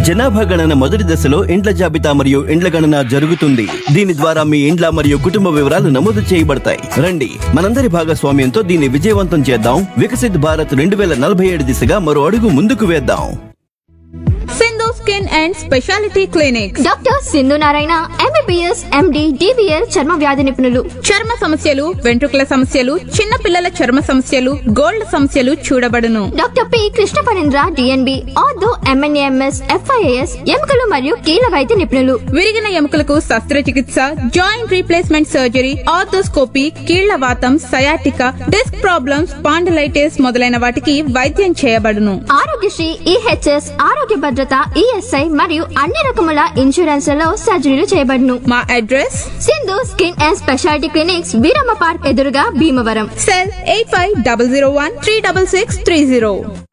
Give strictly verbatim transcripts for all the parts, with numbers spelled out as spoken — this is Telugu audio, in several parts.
జనాభా గణన మొదటి దశలో ఇండ్ల జాబితా మరియు ఇండ్ల గణన జరుగుతుంది. దీని ద్వారా మీ ఇండ్ల మరియు కుటుంబ వివరాలు నమోదు చేయబడతాయి. రండి, మనందరి భాగస్వామ్యంతో దీన్ని విజయవంతం చేద్దాం. వికసిత్ భారత్ రెండు వేల నలభై ఏడు దిశగా మరో అడుగు ముందుకు వేద్దాం. Sindhu skin and speciality clinic. Doctor Sindhu Narayana, MBBS, MD, DBL, చర్మ వ్యాధి నిపుణులు. చర్మ సమస్యలు, వెంట్రుకల సమస్యలు, చిన్న పిల్లల చర్మ సమస్యలు, గోల్డ్ సమస్యలు చూడబడును. Doctor P Krishna Parendra, DNB, ortho, MNAMS, FIAS, ఎముకలు మరియు కీళ్ళ వైద్య నిపుణులు. విరిగిన ఎముకలకు శస్త్రచికిత్స, జాయింట్ రీప్లేస్మెంట్ సర్జరీ, ఆర్థోస్కోపీ, కీళ్ల వాతం, సయాటికా, డిస్క్ ప్రాబ్లమ్స్, స్పాండిలైటిస్ మొదలైన వాటికి వైద్యం చేయబడును. ఆరోగ్యశ్రీ, ఈహెచ్ఎస్, ఆరోగ్య భద్రత, ఈఎస్ఐ మరియు అన్ని రకముల ఇన్సూరెన్స్లలో సర్జరీలు చేయబడును. మా address Sindhu skin and speciality clinics, Veeramma park ఎదురుగా, Bhimavaram. Cell eight five double zero one three double six three zero.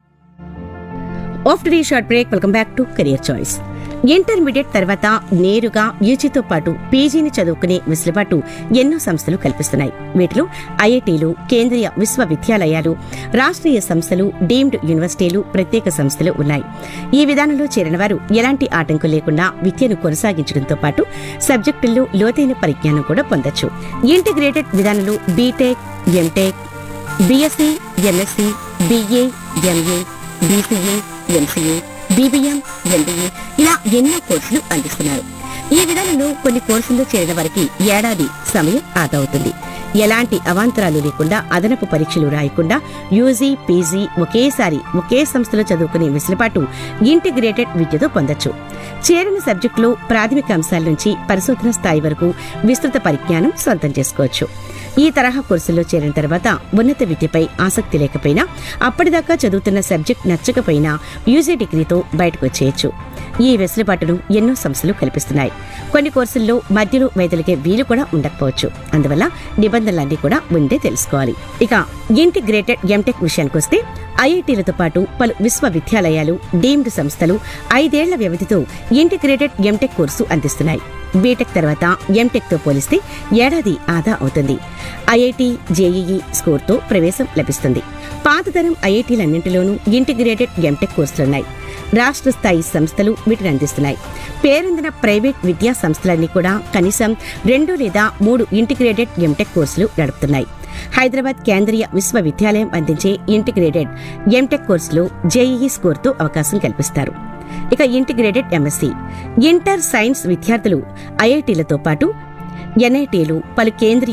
After ఈ short break, welcome back to career choice. Intermediate తర్వాత నేరుగా యూజీతో పాటు పీజీని చదువుకునే వెసులుబాటు ఎన్నో సంస్థలు కల్పిస్తున్నాయి. వీటిలో ఐఐటీలు, కేంద్రీయ విశ్వవిద్యాలయాలు, రాష్ట్రీయ సంస్థలు, డీమ్డ్ యూనివర్సిటీలు, ప్రత్యేక సంస్థలు ఉన్నాయి. ఈ విధానంలో చేరిన వారు ఎలాంటి ఆటంకం లేకుండా విద్యను కొనసాగించడంతో పాటు సబ్జెక్టుల్లో లోతైన పరిజ్ఞానం కూడా పొందొచ్చు. ఇంటిగ్రేటెడ్ విధానంలో BTech, MTech, BSc, MSc, BA, MA, BCA, MCA, BBM, MBA ఇలా ఎన్నో కోర్సులు అందిస్తున్నారు. ఈ విధానంలో కొన్ని కోర్సుల్లో చేరిన వారికి ఏడాది సమయం ఆదా అవుతుంది. ఎలాంటి అవాంతరాలు లేకుండా, అదనపు పరీక్షలు రాయకుండా యూజీ, పీజీ ఒకేసారి ఒకే సంస్థలో చదువుకునే వెసులుబాటు ఇంటిగ్రేటెడ్ విద్యతో పొందొచ్చు. చేరిన సబ్జెక్టులో ప్రాథమిక అంశాల నుంచి పరిశోధన స్థాయి వరకు విస్తృత పరిజ్ఞానం సొంతం చేసుకోవచ్చు. ఈ తరహా కోర్సుల్లో చేరిన తర్వాత ఉన్నత విద్యపై ఆసక్తి లేకపోయినా, అప్పటిదాకా చదువుతున్న సబ్జెక్ట్ నచ్చకపోయినా యూజీ డిగ్రీతో బయటకు వచ్చేయచ్చు. ఈ వెసులుబాటును ఎన్నో సంస్థలు కల్పిస్తున్నాయి. కొన్ని కోర్సుల్లో మధ్యలో వైదొలిగే వీలు కూడా ఉండకపోవచ్చు. అందువల్ల నిబంధనలన్నీ కూడా ముందే తెలుసుకోవాలి. ఇక ఇంటిగ్రేటెడ్ ఎంటెక్ విషయానికొస్తే ఐఐటీలతో పాటు పలు విశ్వవిద్యాలయాలు, డీమ్డ్ సంస్థలు ఐదేళ్ల వ్యవధితో ఇంటిగ్రేటెడ్ ఎంటెక్ కోర్సు అందిస్తున్నాయి. బీటెక్ తర్వాత ఎంటెక్ తో పోలిస్తే ఏడాది ఆదా అవుతుంది. ఐఐటీ, జేఈఈ స్కోర్తో ప్రవేశం లభిస్తుంది. పాతతరం ఐఐటీలన్నింటిలోనూ ఇంటిగ్రేటెడ్ ఎంటెక్ కోర్సులున్నాయి. రాష్ట్ర స్థాయి సంస్థలు వీటిని అందిస్తున్నాయి. పేరొందిన ప్రైవేట్ విద్యా సంస్థలన్నీ కూడా కనీసం రెండు లేదా మూడు ఇంటిగ్రేటెడ్ ఎంటెక్ కోర్సులు నడుపుతున్నాయి. హైదరాబాద్ కేంద్రీయ విశ్వవిద్యాలయం అందించే ఇంటిగ్రేటెడ్ ఎంటెక్ కోర్సులో జేఈఈ స్కోర్తో అవకాశం కల్పిస్తారు. ఇక ఇంటిగ్రేటెడ్ ఎంఎస్సీ, ఇంటర్ సైన్స్ విద్యార్థులు ఐఐటీలతో పాటు ఎన్ఐటీలు, పలు కేంద్రీయ